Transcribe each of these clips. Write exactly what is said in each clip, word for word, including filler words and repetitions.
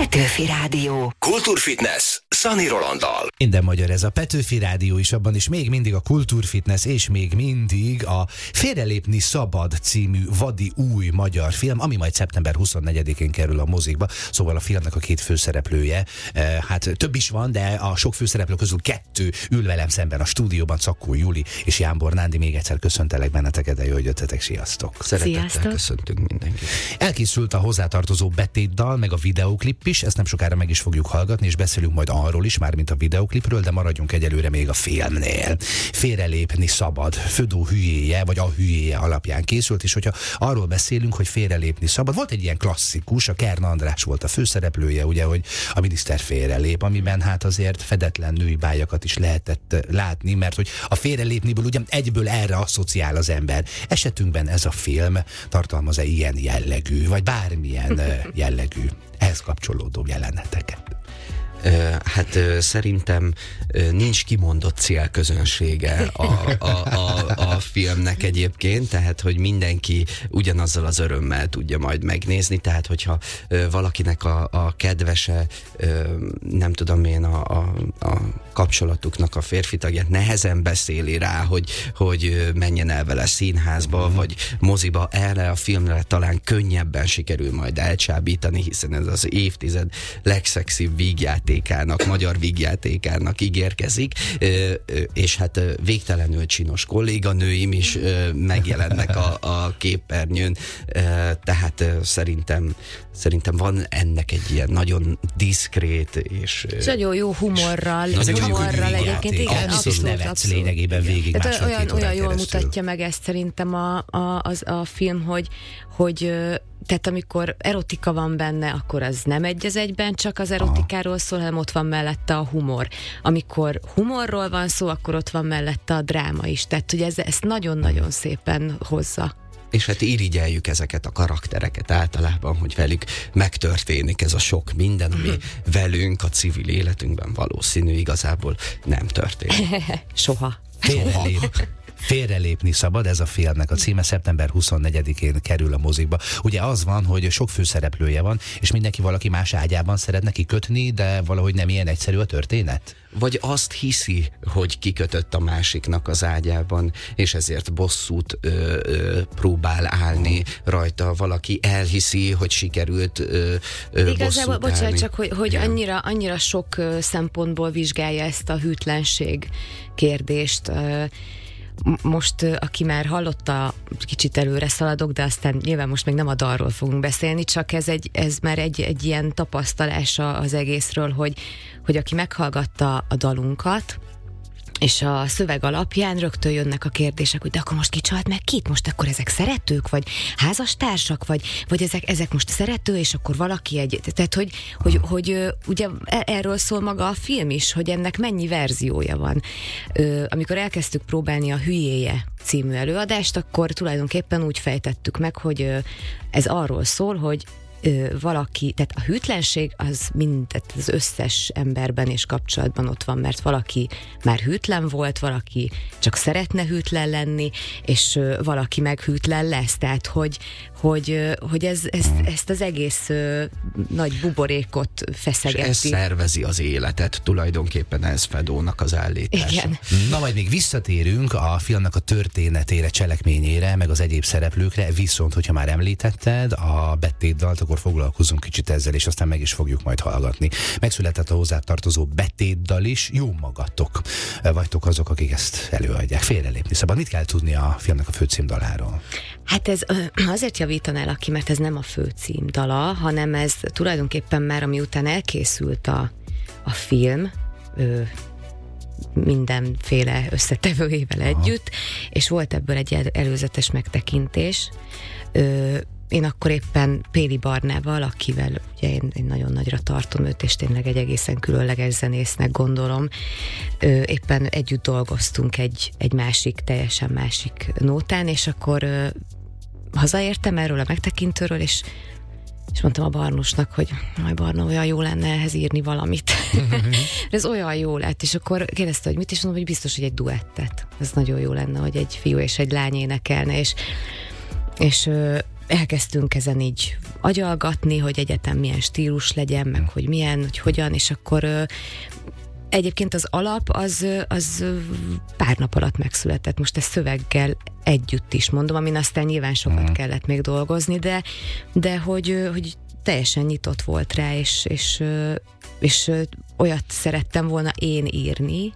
Petőfi Rádió. Kultúrfitness Szani Rolanddal. Minden magyar ez a Petőfi Rádió is, abban is még mindig a Kultúrfitness, és még mindig a Félrelépni szabad című vadi új magyar film, ami majd szeptember huszonnegyedikén kerül a mozikba. Szóval a filmnek a két főszereplője, hát több is van, de a sok főszereplő közül kettő ül velem szemben a stúdióban, Czakkó Júli és Jámbor Nándi. Még egyszer köszöntelek benneteket, de jó, hogy jöttetek, sziasztok! Szeretettel Sziasztok. köszöntünk mindenkit. Elkészült a hozzátartozó betétdal, meg a videóklip is, ezt nem sokára meg is fogjuk hallgatni, és beszélünk majd arról is, már mint a videóklipről, de maradjunk egyelőre még a filmnél. Félrelépni szabad, Födó hülyéje, vagy a hülyéje alapján készült, és hogyha arról beszélünk, hogy félrelépni szabad, volt egy ilyen klasszikus, a Kern András volt a főszereplője, ugye, hogy a miniszter félrelép, amiben hát azért fedetlen női bájakat is lehetett látni, mert hogy a félrelépniből ugye egyből erre asszociál az ember. Esetünkben ez a film tartalmaz-e ilyen jellegű, vagy bármilyen jellegű, ehhez kapcsolódó jeleneteket? Hát szerintem nincs kimondott célközönsége a, a, a, a filmnek egyébként, tehát hogy mindenki ugyanazzal az örömmel tudja majd megnézni, tehát hogyha valakinek a, a kedvese, nem tudom én, a, a, a kapcsolatuknak a férfi tagját nehezen beszéli rá, hogy, hogy menjen el vele színházba, mm. vagy moziba, erre a filmre talán könnyebben sikerül majd elcsábítani, hiszen ez az évtized legszexibb vígjátékának, magyar vígjátékának ígérkezik, és hát végtelenül csinos kolléganőim is megjelennek a, a képernyőn, tehát szerintem, szerintem van ennek egy ilyen nagyon diszkrét és... És nagyon jó humorral, Nagyon jó humorral egyébként, igen, abszolút, nevetsz abszolút. Lényegében végig tehát olyan, másfél-két olyan jól keresztül. mutatja meg ezt szerintem a, a, az, a film, hogy, hogy tehát amikor erotika van benne, akkor az nem egy az egyben csak az erotikáról szól, hanem ott van mellette a humor. Amikor humorról van szó, akkor ott van mellette a dráma is. Tehát, hogy ez, ezt nagyon-nagyon szépen hozza. És hát irigyeljük ezeket a karaktereket általában, hogy velük megtörténik ez a sok minden, ami velünk a civil életünkben valószínű, igazából nem történik. Soha. Félrelép. Félrelépni szabad, ez a filmnek a címe, szeptember huszonnegyedikén kerül a mozikba. Ugye az van, hogy sok főszereplője van, és mindenki valaki más ágyában szeretne kikötni, de valahogy nem ilyen egyszerű a történet? Vagy azt hiszi, hogy kikötött a másiknak az ágyában, és ezért bosszút ö, ö, próbál állni rajta. Valaki elhiszi, hogy sikerült ö, ö, Igazából, bosszút bocsánat, állni. csak hogy, hogy annyira, annyira sok ö, szempontból vizsgálja ezt a hűtlenség kérdést. Ö, Most, aki már hallotta, kicsit előre szaladok, de aztán nyilván most még nem a dalról fogunk beszélni, csak ez, egy, ez már egy, egy ilyen tapasztalása az egészről, hogy, hogy aki meghallgatta a dalunkat, és a szöveg alapján rögtön jönnek a kérdések, hogy de akkor most ki csalt meg kit? Most akkor ezek szeretők, vagy házastársak, vagy, vagy ezek, ezek most szerető, és akkor valaki egy... Tehát, hogy, hogy, hogy ugye erről szól maga a film is, hogy ennek mennyi verziója van. Amikor elkezdtük próbálni a Hülyéje című előadást, akkor tulajdonképpen úgy fejtettük meg, hogy ez arról szól, hogy valaki, tehát a hűtlenség az mind, tehát az összes emberben és kapcsolatban ott van, mert valaki már hűtlen volt, valaki csak szeretne hűtlen lenni, és valaki meg hűtlen lesz, tehát hogy, hogy, hogy ez, ez, ezt az egész nagy buborékot feszegeti. És ez szervezi az életet, tulajdonképpen ez Fedónak az állítása. Igen. Na majd még visszatérünk a filmnek a történetére, cselekményére, meg az egyéb szereplőkre, viszont hogyha már említetted a betétdalt, akkor foglalkozunk kicsit ezzel, és aztán meg is fogjuk majd hallgatni. Megszületett a hozzátartozó betétdal is, jó magatok vagytok azok, akik ezt előadják. Félrelépni szabad. Mit kell tudni a filmnek a főcímdaláról? Hát ez azért javítanál aki, mert ez nem a főcímdala, hanem ez tulajdonképpen már amiután elkészült a, a film, ö, mindenféle összetevőjével együtt, és volt ebből egy előzetes megtekintés. Ö, Én akkor éppen Péli Barnával, akivel ugye én, én nagyon nagyra tartom őt, és tényleg egy egészen különleges zenésznek gondolom, ö, éppen együtt dolgoztunk egy, egy másik, teljesen másik nótán, és akkor ö, hazaértem erről a megtekintőről, és, és mondtam a Barnusnak, hogy majd Barna, olyan jó lenne ehhez írni valamit. Ez olyan jó lett, és akkor kérdezte, hogy mit, és mondom, hogy biztos, hogy egy duettet. Ez nagyon jó lenne, hogy egy fiú és egy lány énekelne, és, és elkezdtünk ezen így agyalgatni, hogy egyetem milyen stílus legyen, meg hogy milyen, hogy hogyan, és akkor ö, egyébként az alap az, az pár nap alatt megszületett. Most ezt szöveggel együtt is mondom, amin aztán nyilván sokat mm. kellett még dolgozni, de, de hogy, hogy teljesen nyitott volt rá, és, és, és olyat szerettem volna én írni,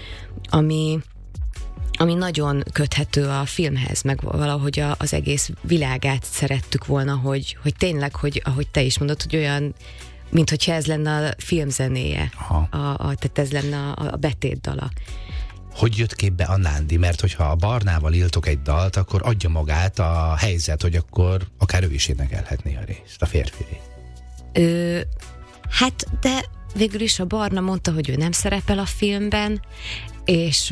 ami, ami nagyon köthető a filmhez, meg valahogy a, az egész világát szerettük volna, hogy, hogy tényleg, hogy ahogy te is mondod, hogy olyan, mint hogyha ez lenne a filmzenéje, a, a, tehát ez lenne a, a betétdala. Hogy jött képbe a Nándi? Mert hogyha a Barnával írtok egy dalt, akkor adja magát a helyzet, hogy akkor akár ő is énekelhetné a részt, a férfi részt. Ö, hát, de végül is a Barna mondta, hogy ő nem szerepel a filmben, és...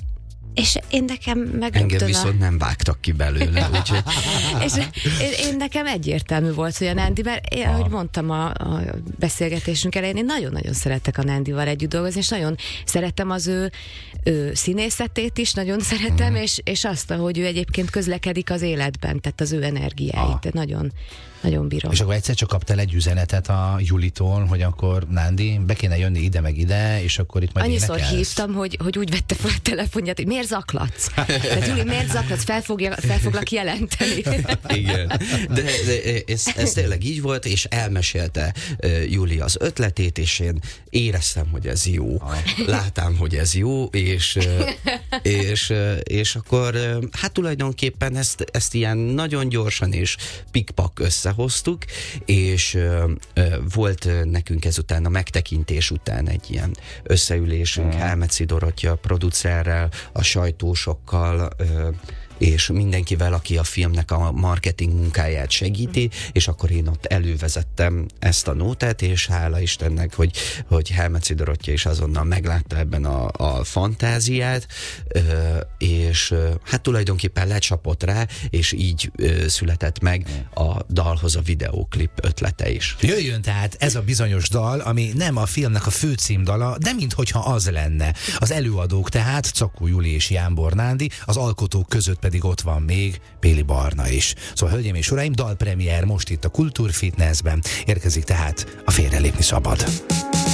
és én nekem meg... Engem viszont nem vágtak ki belőle, úgyhogy... és én, én nekem egyértelmű volt, hogy a Nándi, mert én, ahogy mondtam a, a beszélgetésünk elején, én nagyon-nagyon szeretek a Nándival együtt dolgozni, és nagyon szeretem az ő, ő színészetét is, nagyon szeretem, mm. és, és azt, ahogy ő egyébként közlekedik az életben, tehát az ő energiáit, ah. nagyon... Nagyon bírom. És akkor egyszer csak kaptál egy üzenetet a Julitól, hogy akkor Nándi, be kéne jönni ide meg ide, és akkor itt majd annyiszor énekelsz. hívtam, hogy, hogy úgy vette fel a telefonját, hogy miért zaklatsz? Tehát Juli, miért zaklatsz? Fel, fogja, fel foglak jelenteni. Igen. De, de ez, ez tényleg így volt, és elmesélte uh, Juli az ötletét, és én éreztem, hogy ez jó. Látám, hogy ez jó, és, uh, és, uh, és akkor uh, hát tulajdonképpen ezt, ezt ilyen nagyon gyorsan és pikpak össze hoztuk, és ö, ö, volt ö, nekünk ezután a megtekintés után egy ilyen összeülésünk, mm. Helmetszi Dorottya producerrel, a sajtósokkal, ö, és mindenkivel, aki a filmnek a marketing munkáját segíti, és akkor én ott elővezettem ezt a nótát, és hála Istennek, hogy, hogy Helmetszi Dorottya is azonnal meglátta ebben a, a fantáziát, és hát tulajdonképpen lecsapott rá, és így született meg a dalhoz a videóklip ötlete is. Jöjjön tehát ez a bizonyos dal, ami nem a filmnek a főcímdala, de minthogyha az lenne. Az előadók tehát Czakó Juli és Jánbor Nándi, az alkotók között pedig ott van még Péli Barna is. Szóval, hölgyeim és uraim, dalpremiér most itt a Kultúrfitnessben. Érkezik tehát a Félrelépni szabad.